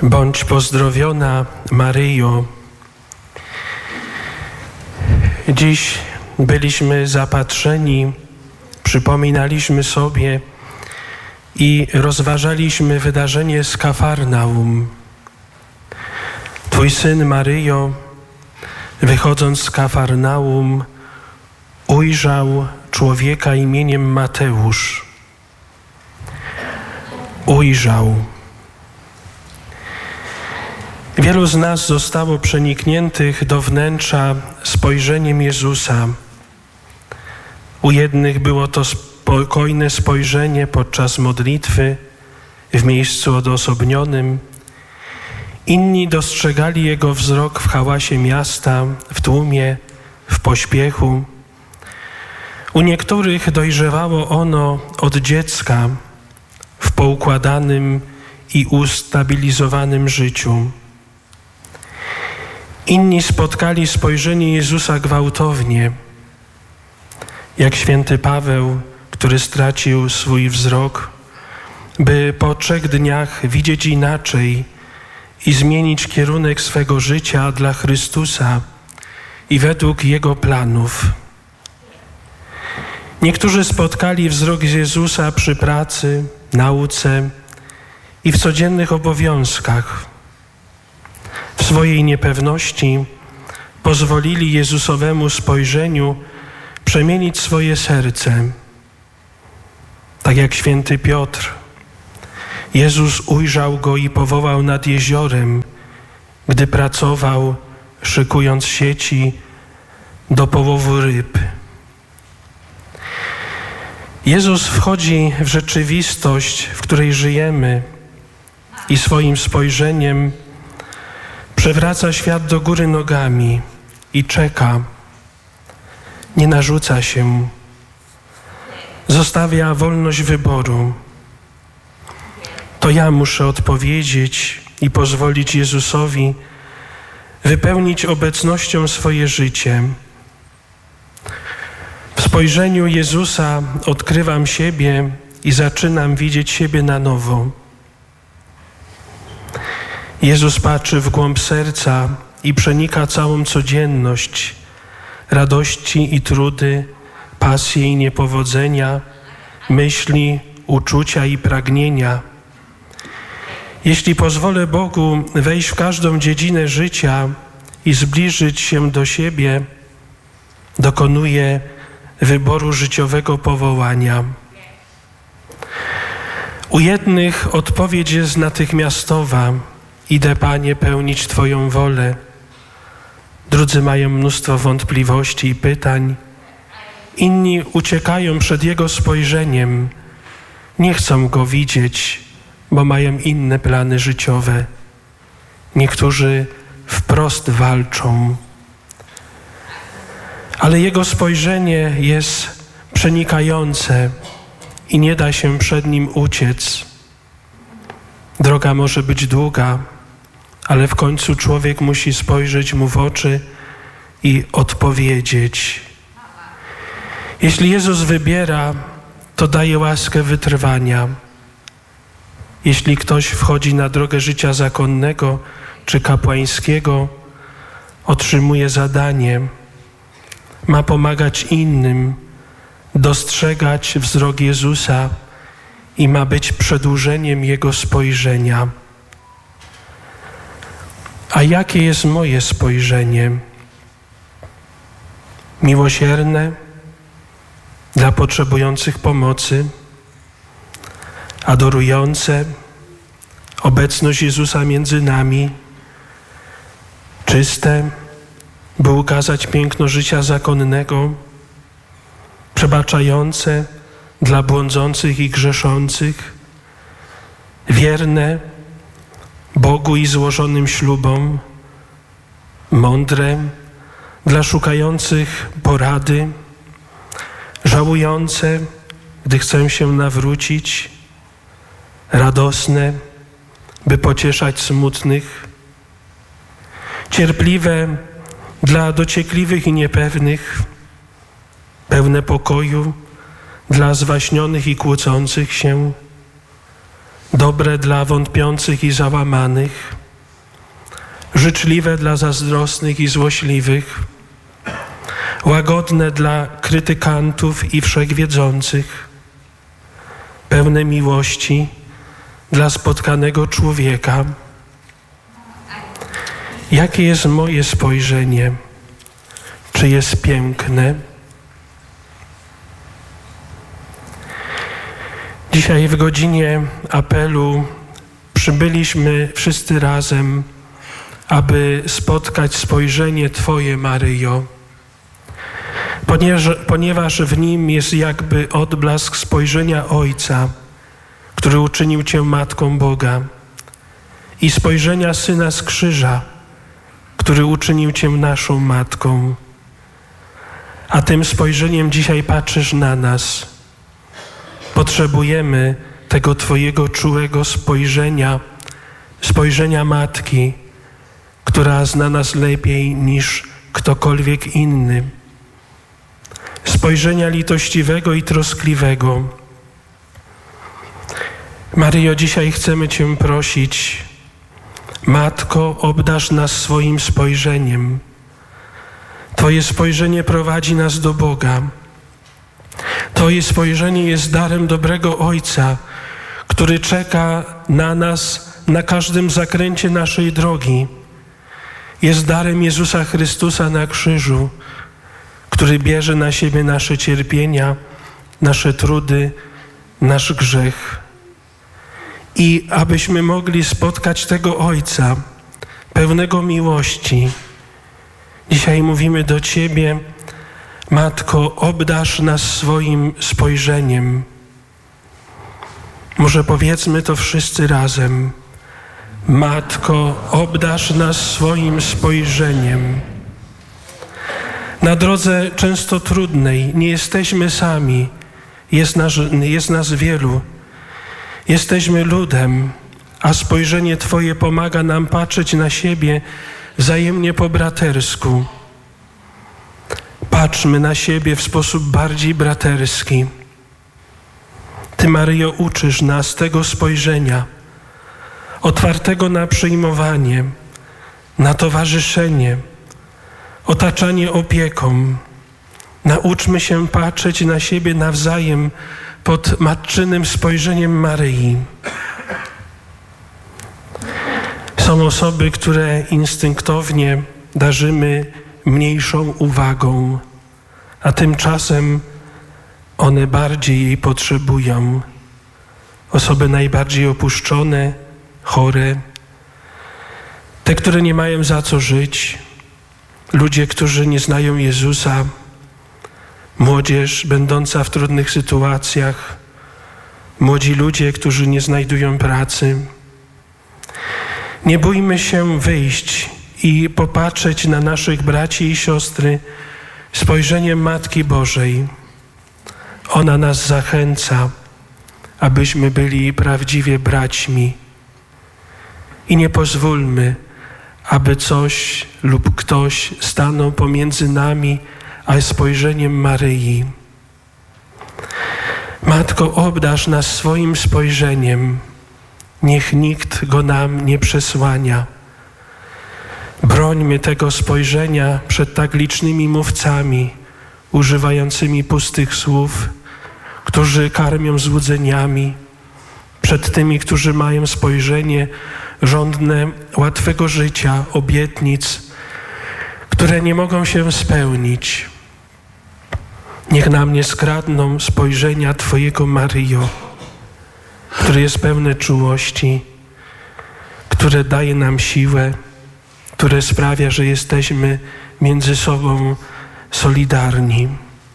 Bądź pozdrowiona, Maryjo. Dziś byliśmy zapatrzeni, przypominaliśmy sobie i rozważaliśmy wydarzenie z Kafarnaum. Twój syn, Maryjo, wychodząc z Kafarnaum, ujrzał człowieka imieniem Mateusz. Ujrzał. Wielu z nas zostało przenikniętych do wnętrza spojrzeniem Jezusa. U jednych było to spokojne spojrzenie podczas modlitwy w miejscu odosobnionym. Inni dostrzegali Jego wzrok w hałasie miasta, w tłumie, w pośpiechu. U niektórych dojrzewało ono od dziecka w poukładanym i ustabilizowanym życiu. Inni spotkali spojrzenie Jezusa gwałtownie, jak święty Paweł, który stracił swój wzrok, by po 3 dniach widzieć inaczej i zmienić kierunek swego życia dla Chrystusa i według Jego planów. Niektórzy spotkali wzrok z Jezusa przy pracy, nauce i w codziennych obowiązkach. W swojej niepewności pozwolili Jezusowemu spojrzeniu przemienić swoje serce. Tak jak święty Piotr, Jezus ujrzał go i powołał nad jeziorem, gdy pracował, szykując sieci do połowu ryb. Jezus wchodzi w rzeczywistość, w której żyjemy i swoim spojrzeniem przewraca świat do góry nogami i czeka. Nie narzuca się. Zostawia wolność wyboru. To ja muszę odpowiedzieć i pozwolić Jezusowi wypełnić obecnością swoje życie. W spojrzeniu Jezusa odkrywam siebie i zaczynam widzieć siebie na nowo. Jezus patrzy w głąb serca i przenika całą codzienność, radości i trudy, pasje i niepowodzenia, myśli, uczucia i pragnienia. Jeśli pozwolę Bogu wejść w każdą dziedzinę życia i zbliżyć się do siebie, dokonuję wyboru życiowego powołania. U jednych odpowiedź jest natychmiastowa. Idę, Panie, pełnić Twoją wolę. Drudzy mają mnóstwo wątpliwości i pytań. Inni uciekają przed Jego spojrzeniem. Nie chcą Go widzieć, bo mają inne plany życiowe. Niektórzy wprost walczą. Ale Jego spojrzenie jest przenikające i nie da się przed Nim uciec. Droga może być długa, ale w końcu człowiek musi spojrzeć Mu w oczy i odpowiedzieć. Jeśli Jezus wybiera, to daje łaskę wytrwania. Jeśli ktoś wchodzi na drogę życia zakonnego czy kapłańskiego, otrzymuje zadanie. Ma pomagać innym, dostrzegać wzrok Jezusa i ma być przedłużeniem Jego spojrzenia. A jakie jest moje spojrzenie? Miłosierne dla potrzebujących pomocy, adorujące obecność Jezusa między nami, czyste, by ukazać piękno życia zakonnego, przebaczające dla błądzących i grzeszących, wierne Bogu i złożonym ślubom, mądre dla szukających porady, żałujące, gdy chcę się nawrócić, radosne, by pocieszać smutnych, cierpliwe dla dociekliwych i niepewnych, pełne pokoju dla zwaśnionych i kłócących się, dobre dla wątpiących i załamanych, życzliwe dla zazdrosnych i złośliwych, łagodne dla krytykantów i wszechwiedzących, pełne miłości dla spotkanego człowieka. Jakie jest moje spojrzenie? Czy jest piękne? Dzisiaj w godzinie apelu przybyliśmy wszyscy razem, aby spotkać spojrzenie Twoje, Maryjo, ponieważ w nim jest jakby odblask spojrzenia Ojca, który uczynił Cię Matką Boga, i spojrzenia Syna z krzyża, który uczynił Cię naszą Matką. A tym spojrzeniem dzisiaj patrzysz na nas. Potrzebujemy tego Twojego czułego spojrzenia Matki, która zna nas lepiej niż ktokolwiek inny. Spojrzenia litościwego i troskliwego. Maryjo, dzisiaj chcemy Cię prosić, Matko, obdarz nas swoim spojrzeniem. Twoje spojrzenie prowadzi nas do Boga. Twoje spojrzenie jest darem dobrego Ojca, który czeka na nas na każdym zakręcie naszej drogi. Jest darem Jezusa Chrystusa na krzyżu, który bierze na siebie nasze cierpienia, nasze trudy, nasz grzech. I abyśmy mogli spotkać tego Ojca, pełnego miłości, dzisiaj mówimy do Ciebie, Matko, obdarz nas swoim spojrzeniem. Może powiedzmy to wszyscy razem. Matko, obdarz nas swoim spojrzeniem. Na drodze często trudnej nie jesteśmy sami, jest nas wielu. Jesteśmy ludem, a spojrzenie Twoje pomaga nam patrzeć na siebie wzajemnie po bratersku. Patrzmy na siebie w sposób bardziej braterski. Ty, Maryjo, uczysz nas tego spojrzenia, otwartego na przyjmowanie, na towarzyszenie, otaczanie opieką. Nauczmy się patrzeć na siebie nawzajem pod matczynym spojrzeniem Maryi. Są osoby, które instynktownie darzymy mniejszą uwagą, a tymczasem one bardziej jej potrzebują. Osoby najbardziej opuszczone, chore, te, które nie mają za co żyć, ludzie, którzy nie znają Jezusa, młodzież będąca w trudnych sytuacjach, młodzi ludzie, którzy nie znajdują pracy. Nie bójmy się wyjść i popatrzeć na naszych braci i siostry spojrzeniem Matki Bożej. Ona nas zachęca, abyśmy byli prawdziwie braćmi. I nie pozwólmy, aby coś lub ktoś stanął pomiędzy nami a spojrzeniem Maryi. Matko, obdarz nas swoim spojrzeniem. Niech nikt go nam nie przesłania. Brońmy tego spojrzenia przed tak licznymi mówcami, używającymi pustych słów, którzy karmią złudzeniami, przed tymi, którzy mają spojrzenie żądne łatwego życia, obietnic, które nie mogą się spełnić. Niech nam nie skradną spojrzenia Twojego, Maryjo, które jest pełne czułości, które daje nam siłę, które sprawia, że jesteśmy między sobą solidarni.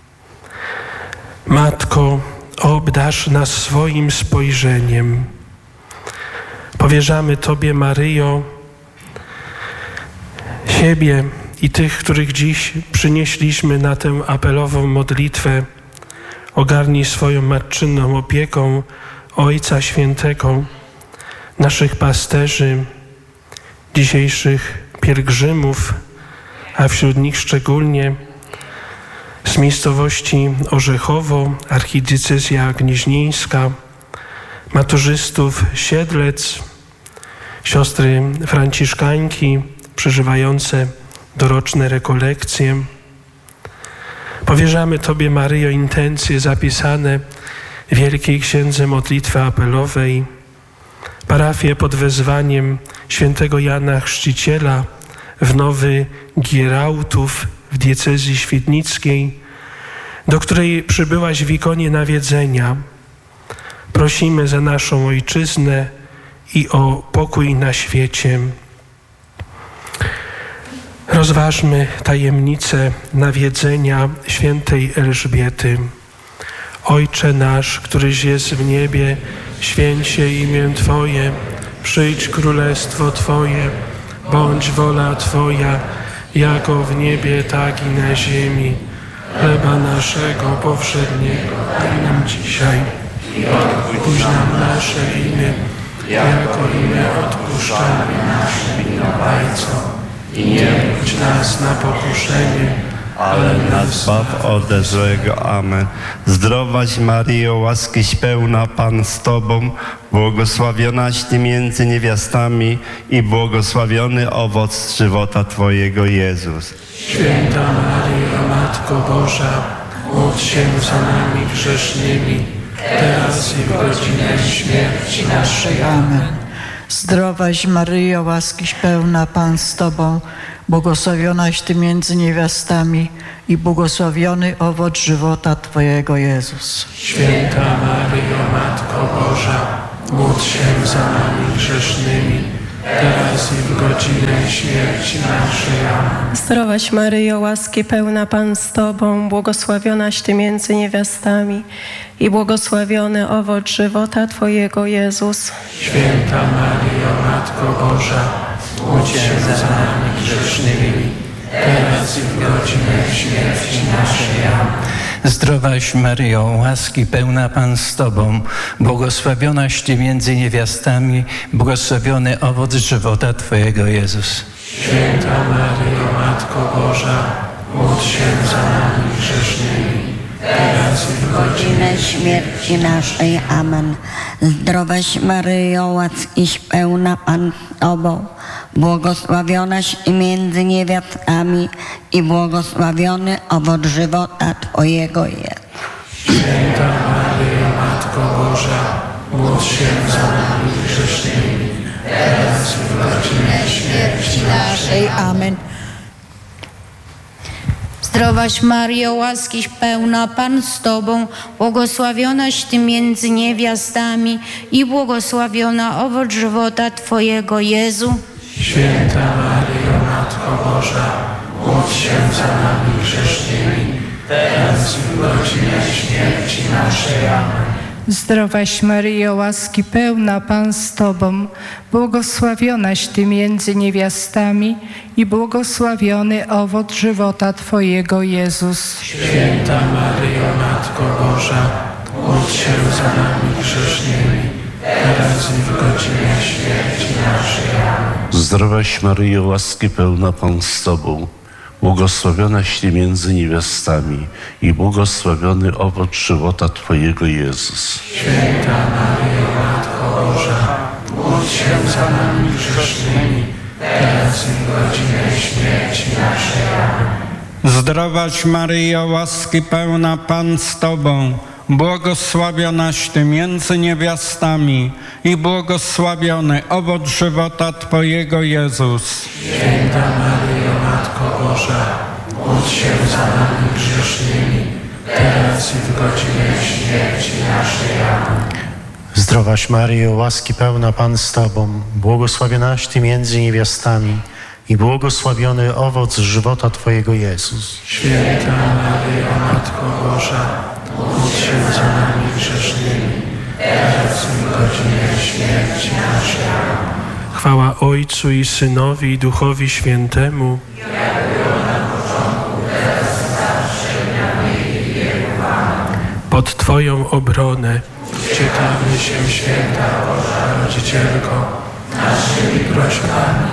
Matko, obdarz nas swoim spojrzeniem. Powierzamy Tobie, Maryjo, siebie i tych, których dziś przynieśliśmy na tę apelową modlitwę. Ogarnij swoją matczyną opieką Ojca Świętego, naszych pasterzy, dzisiejszych pielgrzymów, a wśród nich szczególnie z miejscowości Orzechowo, archidiecezja gnieźnieńska, maturzystów Siedlec, siostry franciszkanki przeżywające doroczne rekolekcje. Powierzamy Tobie, Maryjo, intencje zapisane w Wielkiej Księdze Modlitwy Apelowej, parafię pod wezwaniem świętego Jana Chrzciciela w Nowy Gierałtów w diecezji świdnickiej, do której przybyłaś w ikonie nawiedzenia. Prosimy za naszą Ojczyznę i o pokój na świecie. Rozważmy tajemnicę nawiedzenia świętej Elżbiety. Ojcze nasz, któryś jest w niebie, święć się imię Twoje, przyjdź królestwo Twoje, bądź wola Twoja, jako w niebie, tak i na ziemi. Chleba naszego powszedniego daj nam dzisiaj i odpuść nam nasze winy, jako i my odpuszczamy naszym winowajcom. I nie budź nas na pokuszenie, ale nas zbaw ode złego. Amen. Zdrowaś Maryjo, łaskiś pełna, Pan z Tobą, błogosławionaś Ty między niewiastami i błogosławiony owoc żywota Twojego, Jezus. Święta Maryjo, Matko Boża, módl się za nami grzesznymi, teraz i w godzinę śmierci naszej. Amen. Zdrowaś Maryjo, łaskiś pełna, Pan z Tobą, błogosławionaś Ty między niewiastami i błogosławiony owoc żywota Twojego, Jezus. Święta Maryjo, Matko Boża, módl się za nami grzesznymi, teraz i w godzinę śmierci naszej. Amen. Zdrowaś Maryjo, łaski pełna, Pan z Tobą, błogosławionaś Ty między niewiastami i błogosławiony owoc żywota Twojego, Jezus. Święta Maryjo, Matko Boża, módl się za nami grzesznymi, teraz i w godzinę śmierci naszej. Amen. Zdrowaś Maryjo, łaski pełna, Pan z Tobą, błogosławionaś Ty między niewiastami, błogosławiony owoc żywota Twojego, Jezus. Święta Maryjo, Matko Boża, módl się za nami grzesznymi, teraz i w godzinę śmierci naszej. Amen. Zdrowaś Maryjo, łaskiś pełna, Pan z Tobą, błogosławionaś Ty między niewiastami i błogosławiony owoc żywota Twojego jest. Święta Maryjo, Matko Boża, módl się za nami grzesznymi, teraz i w godzinę śmierci naszej. Amen. Zdrowaś Maryjo, łaskiś pełna, Pan z Tobą, błogosławionaś Ty między niewiastami i błogosławiona owoc żywota Twojego, Jezu. Święta Maryjo, Matko Boża, módl się za nami grzesznymi, teraz i w godzinę śmierci naszej. Amen. Zdrowaś Maryjo, łaski pełna, Pan z Tobą, błogosławionaś Ty między niewiastami i błogosławiony owoc żywota Twojego, Jezus. Święta Maryjo, Matko Boża, módl się za nami grzesznymi, teraz i w godzinę śmierci naszej. Amen. Zdrowaś Maryjo, łaski pełna, Pan z Tobą, błogosławionaś Ty między niewiastami i błogosławiony owoc żywota Twojego, Jezus. Święta Maryjo, Matko Boża, módl się za nami grzesznymi, teraz i w godzinę śmierci naszej. Amen. Zdrowaś Maryjo, łaski pełna, Pan z Tobą, błogosławionaś Ty między niewiastami i błogosławiony owoc żywota Twojego, Jezus. Święta Maryjo, Matko Boża, módl się za nami grzesznymi, teraz i w godzinę śmierci naszej. Amen. Zdrowaś Maryjo, łaski pełna, Pan z Tobą, błogosławionaś Ty między niewiastami i błogosławiony owoc żywota Twojego, Jezus. Święta Maryjo, Matko Boża, módl się za nami grzesznymi, teraz i w godzinę śmierci naszej. Amen. Chwała Ojcu i Synowi i Duchowi Świętemu. Pod Twoją obronę uciekamy się, Święta Boża Rodzicielko, naszymi prośbami,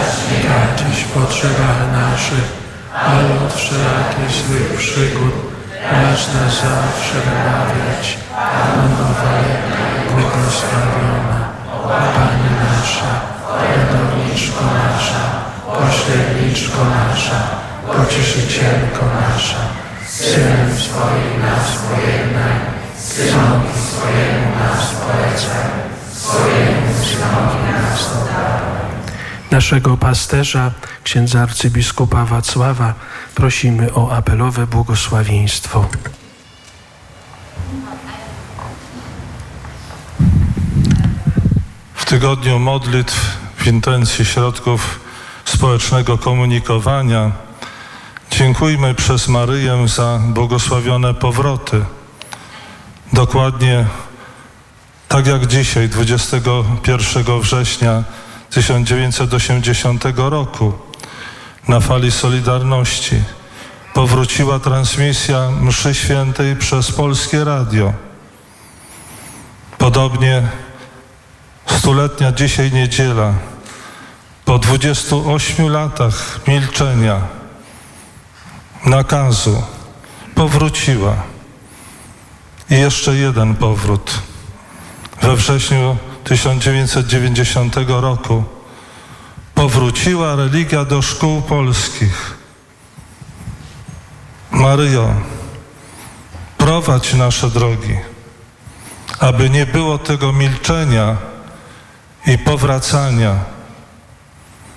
raczyś w potrzebach naszych, ale od wszelakich złych przygód Masz nas zawsze wymawiać, Panowa błogosławiona, Pani nasza, Redowniczko nasza, Pośredniczko nasza, Pocieszycielko nasza, Synem swoim nas pojednaj, Synowi swojemu nas polecaj, swojemu Synowi nas oddawaj. Naszego pasterza, księdza arcybiskupa Wacława, prosimy o apelowe błogosławieństwo. W tygodniu modlitw w intencji środków społecznego komunikowania dziękujmy przez Maryję za błogosławione powroty. Dokładnie tak jak dzisiaj, 21 września 1980 roku, na fali Solidarności powróciła transmisja mszy świętej przez Polskie Radio. Podobnie stuletnia dzisiaj niedziela, po 28 latach milczenia, nakazu, powróciła. I jeszcze jeden powrót. We wrześniu 1990 roku powróciła religia do szkół polskich. Maryjo, prowadź nasze drogi, aby nie było tego milczenia i powracania